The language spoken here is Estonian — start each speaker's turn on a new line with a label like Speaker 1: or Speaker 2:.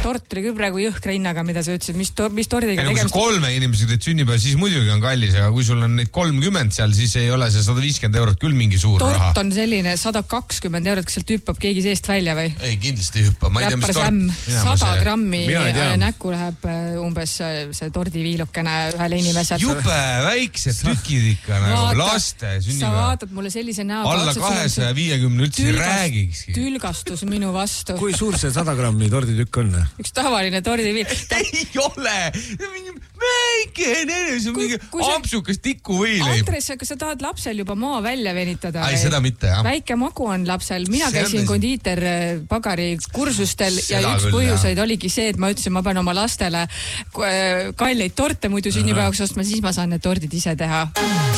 Speaker 1: tort oli küll praegu jõhkra hinnaga, mida sa ütlesid, mis tordiga
Speaker 2: tegemist. Kui sa 3 inimesega teed sünnipäeva, siis muidugi on kallis, aga kui sul on neid 30 seal, siis ei ole see 150 eurot küll mingi suur raha.
Speaker 1: Tort on selline 120 eurot, kas sealt hüppab keegi seest välja või?
Speaker 2: Ei, kindlasti ei hüppa. 100 grammi
Speaker 1: näkku läheb umbes see tordiviilukene ühele inimesele.
Speaker 2: Jube väiksed tükid ikka nagu laste sünnipäeva.
Speaker 1: Sa vaatad mulle sellise näoga.
Speaker 2: Alla 250 üldse räägikski.
Speaker 1: Tülgastus minu vastu.
Speaker 3: Kui suur see 100 grammi torditükk on?
Speaker 1: Üks tavaline tordiviil.
Speaker 2: Ei ole! Mingi väikene, see on mingi ampsukas tikuvõileib.
Speaker 1: Andres, kas sa tahad lapsel juba maa välja venitada?
Speaker 2: Ei, seda mitte, jah.
Speaker 1: Väike magu on lapsel. Mina käisin kondiiter pagari kursustel ja üks põhjuseid oligi see, et ma ütlesin, ma pean oma lastele kalleid torte muidu sünnipäevaks ostma, siis ma saan need tordid ise teha.